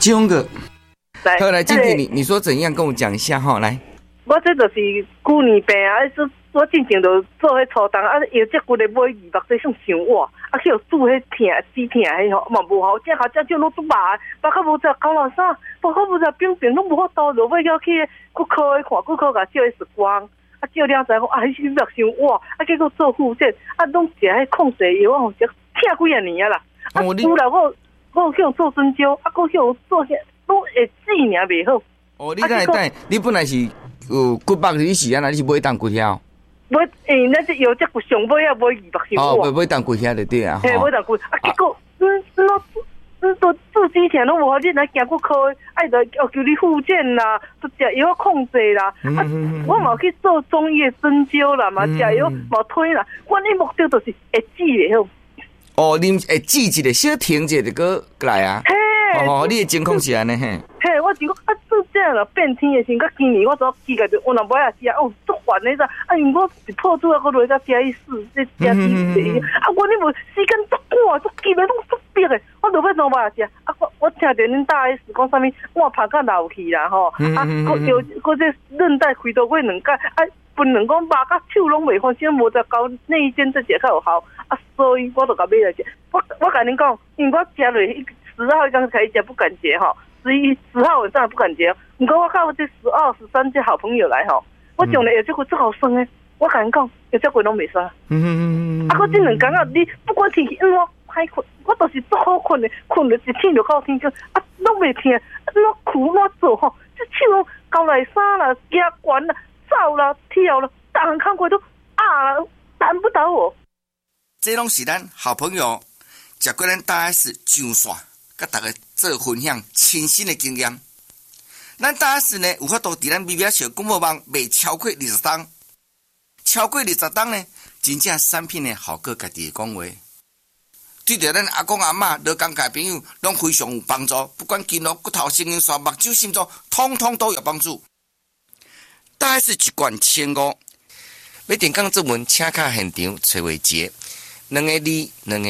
种个。好，来，经理， 你你说怎样跟我讲一下哈？来， 我这就是去年病啊，我进前就做迄初冬啊，腰脊骨咧买200块算伤哇，啊去煮迄疼止疼迄吼，嘛无好，这下这就拢都麻，包括无只高老啥，包括无只冰冰拢无法度，落尾要去骨科看，骨科甲照 X 光，啊照了知讲啊，迄是伤哇，啊结果做复诊，啊拢食迄控制药，我食疼几啊年啊啦，啊除了我去做针灸，啊我去做些。都会治尔袂好。 哦，你等，你本来是有骨肉，你是安那？你是买当骨遐？ 买那是腰脊骨上尾啊，买200块。 哦，买当骨遐就对啊。 嘿，买当骨啊，结果都做之前拢无好，你来行骨科，爱着要求你复健啦，都食药控制啦。啊，我嘛去做中医针灸啦，嘛食药嘛推啦。我的目标就是会治袂好。 哦，你会治一个小停者就过来啊。哦，你的情况是安尼嘿。 嘿，我就讲啊，做这样啦，变天的时候，今年我做期待着，我若买啊食哦，足烦的咋？啊，因我一破煮啊，我落去加一试，再加几次。啊，我你无时间足赶，足急的，拢足逼的，我落尾怎买啊食？啊，我听着恁大 S 讲啥物，我拍到流去啦吼，啊，搁这韧带开刀过2届，啊，分两讲肉甲手拢袂反正无再搞内间这些较有效，啊，所以我就甲买来食。我甲恁讲，因为我食落10号刚开始食不敢食吼，10号晚上不敢食。不过我靠这12、13这好朋友来吼，我从来有这个最好生诶。我甲恁讲，有这个拢袂生。啊，我这2天啊，你不管天气怎歹困，我都是足好困的，困了一天就到天光，啊，拢袂疼，怎苦怎做吼，这手交内衫啦、夹管啦、走啦、跳啦，大项工课都啊啦，难不倒我。 这拢是咱好朋友，食过咱大 S 上线。甲大家做分享亲身的经验，咱大 S 呢有法度伫咱微微小公务网卖超过20档，超过20档呢，真正产品呢好过家己的讲话，对着咱阿公阿嬷、老公家朋友拢非常有帮助，不管筋络、骨头、神经线、目睭、心脏，通通都有帮助。大 S 一罐1500，要电讲作文请卡现场找话节，2个2、2个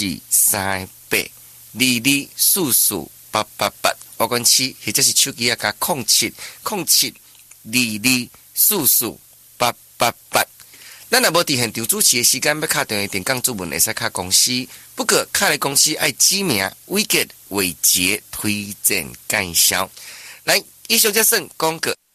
4、3个8。224488，保管器或者是手机啊，加070722448888。咱若无伫现场主持的时间，要敲电话电讲主文，会使敲公司。不过敲的公司爱指名、伟杰、伟杰推荐介绍。来，以上这算广告。